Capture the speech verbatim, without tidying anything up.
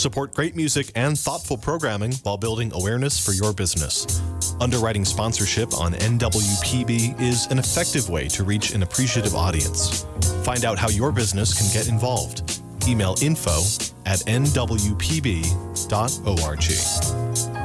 Support great music and thoughtful programming while building awareness for your business. Underwriting sponsorship on N W P B is an effective way to reach an appreciative audience. Find out how your business can get involved. Email info at n w p b dot org.